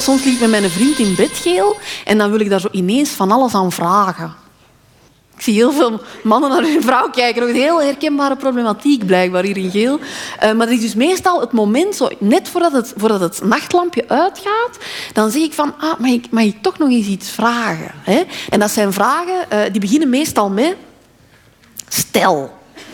soms lig ik met mijn vriend in bed, Geel, en dan wil ik daar zo ineens van alles aan vragen. Ik zie heel veel mannen naar hun vrouw kijken. Nog een heel herkenbare problematiek blijkbaar hier in Geel. Maar dat is dus meestal het moment, zo, net voordat het nachtlampje uitgaat, dan zeg ik van, mag ik toch nog eens iets vragen? Hè? En dat zijn vragen, die beginnen meestal met... Stel.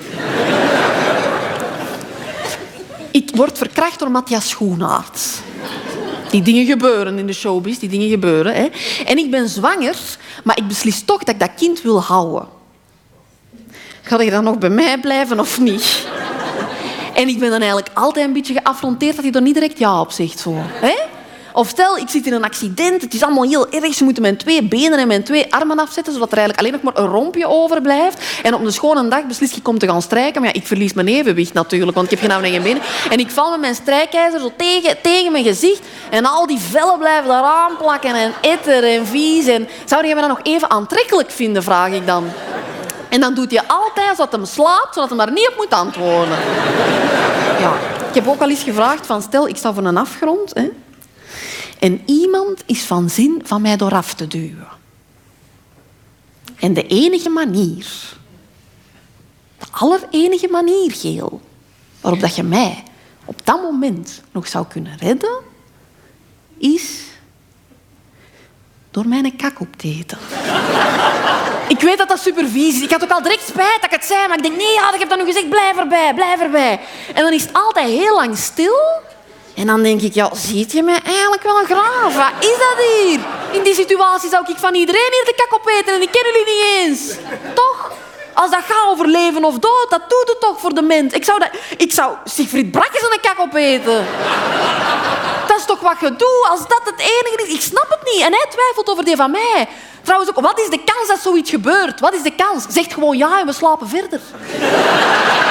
Ik word verkracht door Matthias Schoenaerts. Die dingen gebeuren in de showbiz, die dingen gebeuren. Hè. En ik ben zwanger, maar ik beslis toch dat ik dat kind wil houden. Ga je dan nog bij mij blijven of niet? En ik ben dan eigenlijk altijd een beetje geaffronteerd dat hij er niet direct ja op zegt. Zo. Hè? Of stel, ik zit in een accident, het is allemaal heel erg, ze moeten mijn 2 benen en mijn 2 armen afzetten, zodat er eigenlijk alleen nog maar een rompje overblijft. En op een schone dag beslis ik om te gaan strijken. Maar ja, ik verlies mijn evenwicht natuurlijk, want ik heb geen armen en geen benen. En ik val met mijn strijkijzer zo tegen mijn gezicht. En al die vellen blijven daaraan plakken en etter en vies. En zou je me dan nog even aantrekkelijk vinden, vraag ik dan. En dan doet hij altijd zodat hij slaapt, zodat hij daar niet op moet antwoorden. Ja. Ik heb ook al eens gevraagd van, stel, ik sta voor een afgrond, hè. En iemand is van zin van mij dooraf te duwen. En de enige manier, de allerenige manier, Geel, waarop dat je mij op dat moment nog zou kunnen redden, is door mijn kak op te eten. Ik weet dat dat super vies is. Ik had ook al direct spijt dat ik het zei, maar ik denk, nee, ik heb dat nu gezegd, blijf erbij. En dan is het altijd heel lang stil. En dan denk ik, ja, ziet je mij eigenlijk wel graag? Wat is dat hier? In die situatie zou ik van iedereen hier de kak opeten en ik ken jullie niet eens. Toch? Als dat gaat over leven of dood, dat doet het toch voor de mens. Ik zou Siegfried Brakkers aan de kak opeten. Dat is toch wat je doet, als dat het enige is? Ik snap het niet. En hij twijfelt over die van mij. Trouwens ook, wat is de kans dat zoiets gebeurt? Wat is de kans? Zegt gewoon ja en we slapen verder.